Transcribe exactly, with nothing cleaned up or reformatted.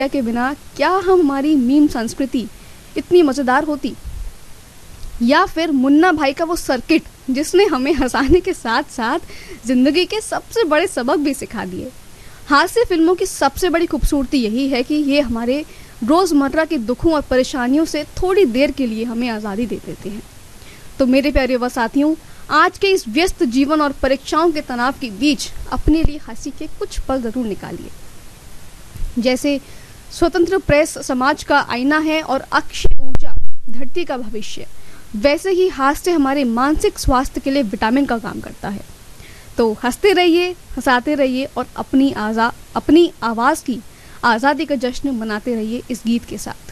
के बिना क्या हम हमारी मीम संस्कृति इतनी मज़ेदार होती, या फिर मुन्ना भाई का वो सर्किट जिसने हमें हंसाने के साथ साथ ज़िंदगी के सबसे बड़े सबक भी सिखा दिए। हास्य फिल्मों की सबसे बड़ी खूबसूरती यही है कि ये हमारे रोज़मर्रा के दुखों और परेशानियों से थोड़ी देर के लिए हमें आज़ादी दे देते हैं। तो मेरे प्यारे युवा साथियों, आज के इस व्यस्त जीवन और परीक्षाओं के तनाव के बीच अपने लिए हंसी के कुछ पल ज़रूर निकालिए। जैसे स्वतंत्र प्रेस समाज का आईना है और अक्षय ऊर्जा धरती का भविष्य, वैसे ही हास्य हमारे मानसिक स्वास्थ्य के लिए विटामिन का काम करता है। तो हंसते रहिए, हंसाते रहिए और अपनी आज़ा अपनी आवाज़ की आज़ादी का जश्न मनाते रहिए इस गीत के साथ।